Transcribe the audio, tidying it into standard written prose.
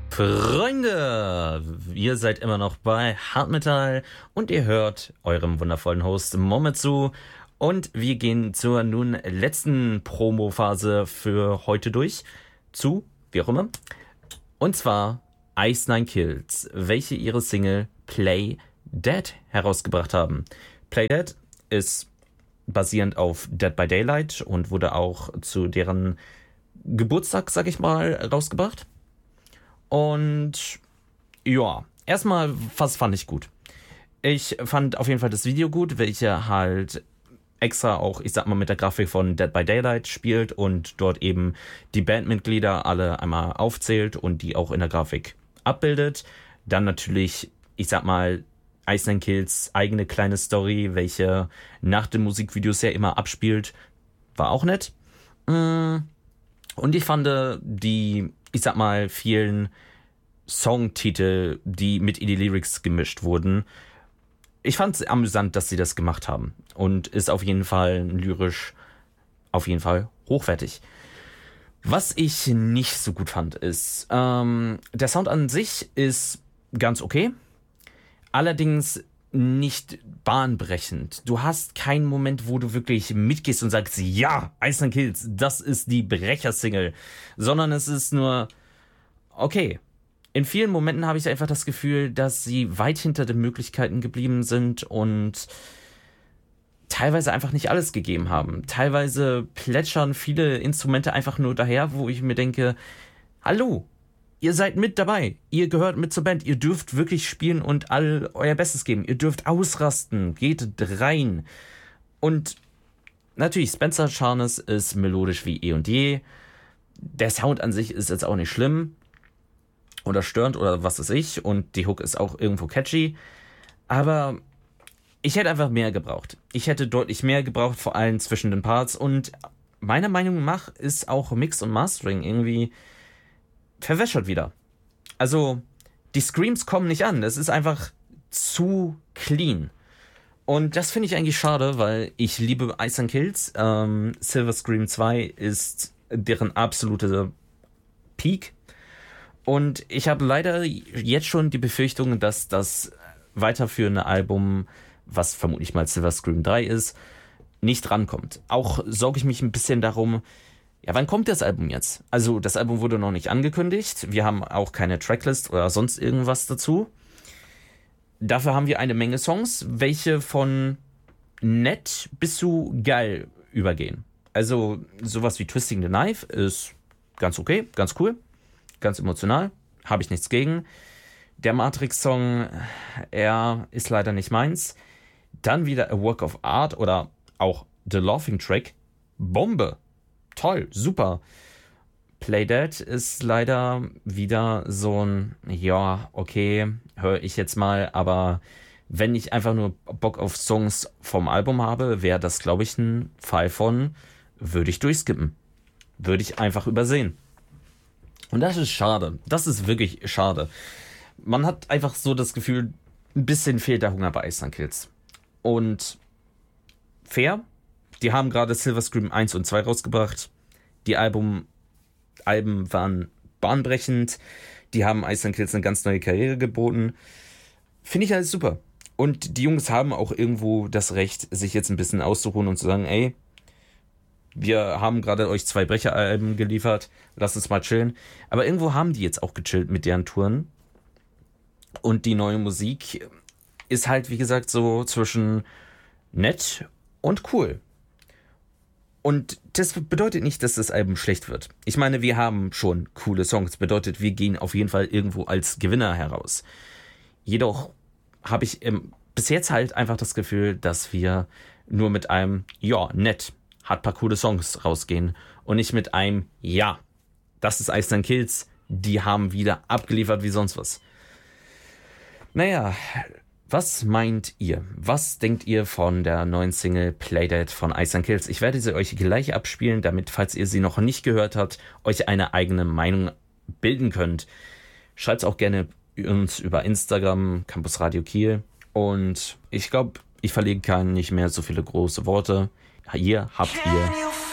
Freunde, ihr seid immer noch bei Hardmetal und ihr hört eurem wundervollen Host Mometsu und wir gehen zur nun letzten Promo-Phase für heute durch, wie auch immer, und zwar Ice Nine Kills, welche ihre Single Play Dead herausgebracht haben. Play Dead ist basierend auf Dead by Daylight und wurde auch zu deren Geburtstag, sag ich mal, rausgebracht. Und ja, erstmal, was fand ich gut? Ich fand auf jeden Fall das Video gut, welche halt extra auch, ich sag mal, mit der Grafik von Dead by Daylight spielt und dort eben die Bandmitglieder alle einmal aufzählt und die auch in der Grafik abbildet. Dann natürlich, ich sag mal, Ice Nine Kills eigene kleine Story, welche nach den Musikvideos ja immer abspielt, war auch nett. Und ich fand die, ich sag mal, vielen Songtitel, die mit in die Lyrics gemischt wurden, ich fand es amüsant, dass sie das gemacht haben. Und ist auf jeden Fall lyrisch auf jeden Fall hochwertig. Was ich nicht so gut fand, ist, der Sound an sich ist ganz okay. Allerdings nicht bahnbrechend. Du hast keinen Moment, wo du wirklich mitgehst und sagst, ja, Ice Nine Kills, das ist die Brecher-Single. Sondern es ist nur, okay. In vielen Momenten habe ich einfach das Gefühl, dass sie weit hinter den Möglichkeiten geblieben sind und teilweise einfach nicht alles gegeben haben. Teilweise plätschern viele Instrumente einfach nur daher, wo ich mir denke, hallo, ihr seid mit dabei, ihr gehört mit zur Band, ihr dürft wirklich spielen und all euer Bestes geben, ihr dürft ausrasten, geht rein. Und natürlich, Spencer Charnes ist melodisch wie eh und je. Der Sound an sich ist jetzt auch nicht schlimm oder störend oder was weiß ich, und die Hook ist auch irgendwo catchy, aber ich hätte einfach mehr gebraucht. Ich hätte deutlich mehr gebraucht, vor allem zwischen den Parts, und meiner Meinung nach ist auch Mix und Mastering irgendwie verwässert wieder. Also, die Screams kommen nicht an, das ist einfach zu clean. Und das finde ich eigentlich schade, weil ich liebe Ice Nine Kills. Silver Scream 2 ist deren absolute Peak. Und ich habe leider jetzt schon die Befürchtung, dass das weiterführende Album, was vermutlich mal Silver Scream 3 ist, nicht rankommt. Auch sorge ich mich ein bisschen darum, ja, wann kommt das Album jetzt? Also das Album wurde noch nicht angekündigt. Wir haben auch keine Tracklist oder sonst irgendwas dazu. Dafür haben wir eine Menge Songs, welche von nett bis zu geil übergehen. Also sowas wie Twisting the Knife ist ganz okay, ganz cool. Ganz emotional, habe ich nichts gegen. Der Matrix-Song, er ist leider nicht meins. Dann wieder A Work of Art oder auch The Laughing Track. Bombe. Toll, super. Play Dead ist leider wieder so ein, ja, okay, höre ich jetzt mal, aber wenn ich einfach nur Bock auf Songs vom Album habe, wäre das, glaube ich, ein Fall von, würde ich durchskippen. Würde ich einfach übersehen. Und das ist schade. Das ist wirklich schade. Man hat einfach so das Gefühl, ein bisschen fehlt der Hunger bei Ice Nine Kills. Und fair, die haben gerade Silver Scream 1 und 2 rausgebracht. Die Alben waren bahnbrechend. Die haben Ice Nine Kills eine ganz neue Karriere geboten. Finde ich alles super. Und die Jungs haben auch irgendwo das Recht, sich jetzt ein bisschen auszuruhen und zu sagen, ey, wir haben gerade euch 2 Brecheralben geliefert, lasst uns mal chillen. Aber irgendwo haben die jetzt auch gechillt mit deren Touren. Und die neue Musik ist halt, wie gesagt, so zwischen nett und cool. Und das bedeutet nicht, dass das Album schlecht wird. Ich meine, wir haben schon coole Songs. Bedeutet, wir gehen auf jeden Fall irgendwo als Gewinner heraus. Jedoch habe ich bis jetzt halt einfach das Gefühl, dass wir nur mit einem, ja, nett, hat paar coole Songs rausgehen und nicht mit einem, ja, das ist Ice Nine Kills, die haben wieder abgeliefert wie sonst was. Naja, was meint ihr? Was denkt ihr von der neuen Single Playdead von Ice Nine Kills? Ich werde sie euch gleich abspielen, damit, falls ihr sie noch nicht gehört habt, euch eine eigene Meinung bilden könnt. Schreibt auch gerne uns über Instagram, Campus Radio Kiel. Und ich glaube, ich verlege nicht mehr so viele große Worte. Hier habt ihr